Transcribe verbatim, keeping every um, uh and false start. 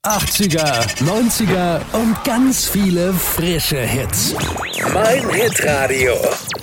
achtziger, neunziger und ganz viele frische Hits. Mein Hitradio.